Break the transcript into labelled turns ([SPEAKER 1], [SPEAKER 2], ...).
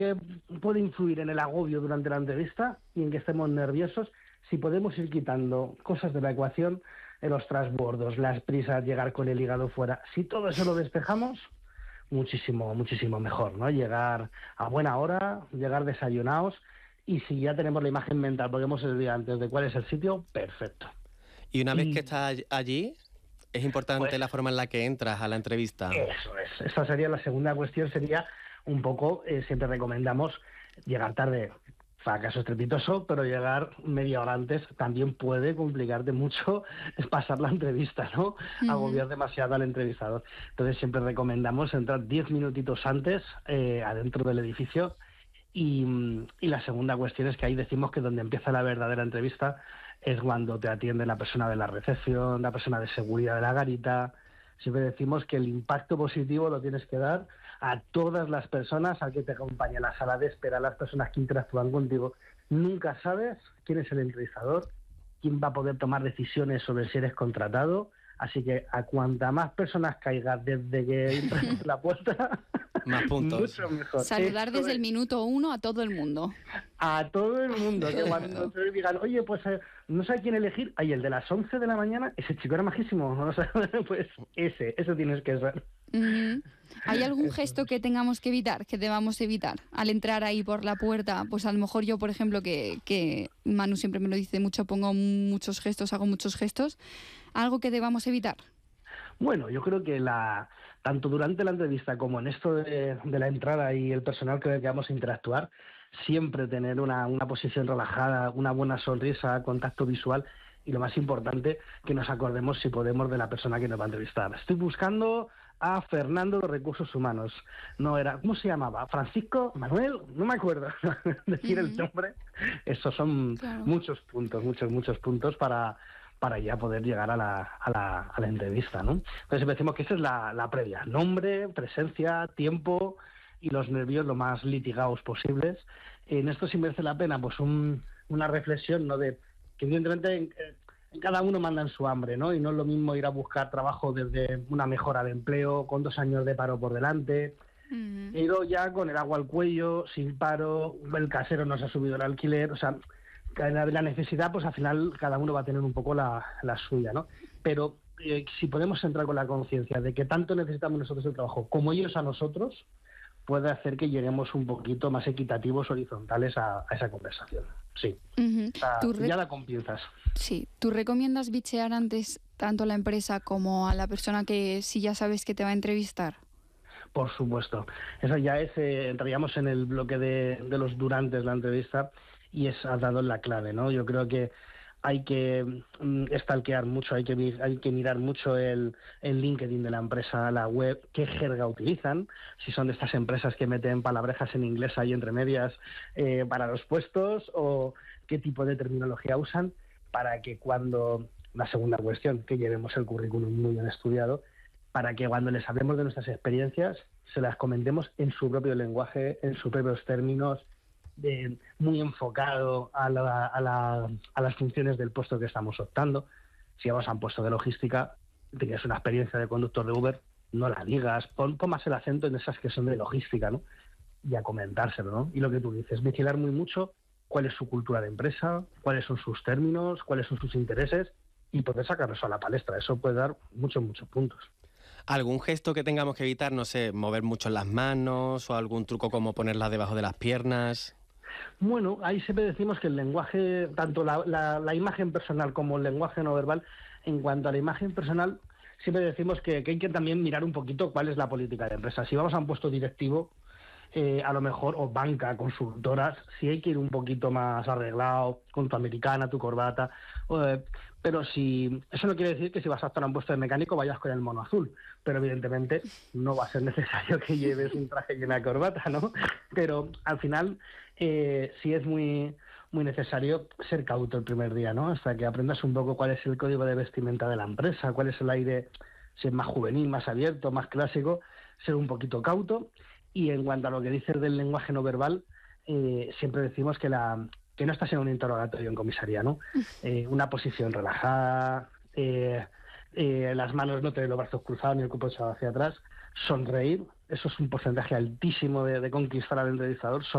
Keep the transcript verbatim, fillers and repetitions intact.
[SPEAKER 1] que puede influir en el agobio durante la entrevista y en que estemos nerviosos, si podemos ir quitando cosas de la ecuación, eh, los trasbordos, las prisas, llegar con el hígado fuera, si todo eso lo despejamos, muchísimo, muchísimo mejor, ¿no? Llegar a buena hora, llegar desayunados, y si ya tenemos la imagen mental, porque hemos estudiado antes de cuál es el sitio, perfecto.
[SPEAKER 2] Y una vez
[SPEAKER 1] Y,
[SPEAKER 2] que estás allí, es importante
[SPEAKER 1] pues,
[SPEAKER 2] la forma en la que entras a la entrevista.
[SPEAKER 1] Eso es. Esa sería la segunda cuestión, sería un poco, eh, siempre recomendamos llegar tarde. Fracaso estrepitoso, pero llegar media hora antes también puede complicarte mucho pasar la entrevista, ¿no?
[SPEAKER 3] Uh-huh.
[SPEAKER 1] Agobiar demasiado al entrevistador. Entonces siempre recomendamos entrar diez minutitos antes eh, adentro del edificio. Y, y la segunda cuestión es que ahí decimos que donde empieza la verdadera entrevista es cuando te atiende la persona de la recepción, la persona de seguridad de la garita. Siempre decimos que el impacto positivo lo tienes que dar a todas las personas a que te acompaña a la sala de espera, a las personas que interactúan contigo. Nunca sabes quién es el entrevistador, quién va a poder tomar decisiones sobre si eres contratado. Así que a cuanta más personas caigas desde que entras en la puerta,
[SPEAKER 2] más puntos.
[SPEAKER 1] Mucho mejor.
[SPEAKER 3] Saludar
[SPEAKER 1] Esto
[SPEAKER 3] desde
[SPEAKER 1] es...
[SPEAKER 3] el minuto uno a todo el mundo.
[SPEAKER 1] A todo el mundo, que cuando te digan, oye, pues eh, no sé a quién elegir, ay, el de las once de la mañana, ese chico era majísimo, ¿no? O sea, pues ese, eso tienes que ser.
[SPEAKER 3] Uh-huh. ¿Hay algún gesto que tengamos que evitar, que debamos evitar al entrar ahí por la puerta? Pues a lo mejor yo, por ejemplo, que, que Manu siempre me lo dice mucho, pongo muchos gestos, hago muchos gestos. ¿Algo que debamos evitar?
[SPEAKER 1] Bueno, yo creo que la tanto durante la entrevista como en esto de, de la entrada y el personal con el que vamos a interactuar, siempre tener una, una posición relajada, una buena sonrisa, contacto visual y lo más importante, que nos acordemos, si podemos, de la persona que nos va a entrevistar. Estoy buscando a Fernando de Recursos Humanos. No era, ¿cómo se llamaba? ¿Francisco? ¿Manuel? No me acuerdo decir uh-huh. el nombre. Esos son claro. muchos puntos, muchos, muchos puntos para... para ya poder llegar a la, a la, a la entrevista, ¿no? Entonces decimos que esa es la, la previa. Nombre, presencia, tiempo y los nervios lo más litigados posibles. En esto sí merece la pena pues un, una reflexión, ¿no? De que evidentemente en, en cada uno mandan su hambre, ¿no? Y no es lo mismo ir a buscar trabajo desde una mejora de empleo, con dos años de paro por delante. Uh-huh. He ido ya con el agua al cuello, sin paro, el casero nos ha subido el alquiler, o sea... La, la necesidad, pues al final cada uno va a tener un poco la, la suya, ¿no? Pero eh, si podemos entrar con la conciencia de que tanto necesitamos nosotros el trabajo como ellos a nosotros, puede hacer que lleguemos un poquito más equitativos, horizontales a, a esa conversación. Sí. Uh-huh. O sea, re- ya la con pinzas.
[SPEAKER 3] Sí. ¿Tú recomiendas bichear antes tanto a la empresa como a la persona que si ya sabes que te va a entrevistar?
[SPEAKER 1] Por supuesto. Eso ya es, eh, entraríamos en el bloque de, de los durantes la entrevista. Y es, has dado la clave, ¿no? Yo creo que hay que mm, stalkear mucho, hay que hay que mirar mucho el, el LinkedIn de la empresa, la web, qué jerga utilizan, si son de estas empresas que meten palabrejas en inglés ahí entre medias eh, para los puestos, o qué tipo de terminología usan, para que cuando, la segunda cuestión, que llevemos el currículum muy bien estudiado, para que cuando les hablemos de nuestras experiencias, se las comentemos en su propio lenguaje, en sus propios términos, De, muy enfocado a, la, a, la, a las funciones del puesto que estamos optando. Si vamos a un puesto de logística, tienes una experiencia de conductor de Uber, no la digas, pon, pon más el acento en esas que son de logística, ¿no? Y a comentárselo, ¿no? Y lo que tú dices, vigilar muy mucho cuál es su cultura de empresa, cuáles son sus términos, cuáles son sus intereses y poder sacarlo a la palestra. Eso puede dar muchos, muchos puntos.
[SPEAKER 2] ¿Algún gesto que tengamos que evitar? No sé, mover mucho las manos o algún truco como ponerlas debajo de las piernas.
[SPEAKER 1] Bueno, ahí siempre decimos que el lenguaje, tanto la, la, la imagen personal como el lenguaje no verbal, en cuanto a la imagen personal, siempre decimos que, que hay que también mirar un poquito cuál es la política de empresa. Si vamos a un puesto directivo, eh, a lo mejor, o banca, consultoras, si hay que ir un poquito más arreglado, con tu americana, tu corbata, eh, pero si eso no quiere decir que si vas a estar a un puesto de mecánico vayas con el mono azul, pero evidentemente no va a ser necesario que lleves un traje y una corbata, ¿no? Pero al final eh, sí es muy muy necesario ser cauto el primer día, ¿no? Hasta que aprendas un poco cuál es el código de vestimenta de la empresa, cuál es el aire, si es más juvenil, más abierto, más clásico, ser un poquito cauto. Y en cuanto a lo que dices del lenguaje no verbal, eh, siempre decimos que la que no estás en un interrogatorio en comisaría, ¿no? Eh, una posición relajada, eh, eh, las manos no tener los brazos cruzados ni el cuerpo echado hacia atrás, sonreír, eso es un porcentaje altísimo de, de conquistar al entrevistador.